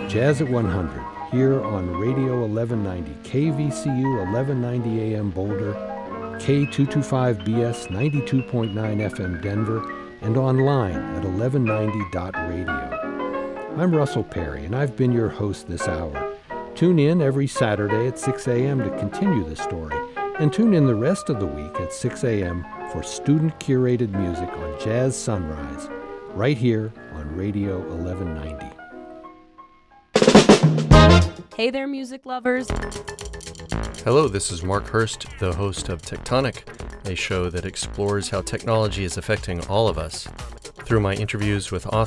Jazz at 100, here on Radio 1190, KVCU 1190 AM Boulder, K225BS 92.9 FM Denver, and online at 1190.radio. I'm Russell Perry, and I've been your host this hour. Tune in every Saturday at 6 a.m. to continue the story, and tune in the rest of the week at 6 a.m. for student-curated music on Jazz Sunrise, right here on Radio 1190. Hey there, music lovers. Hello, this is Mark Hurst, the host of Tectonic, a show that explores how technology is affecting all of us. Through my interviews with authors,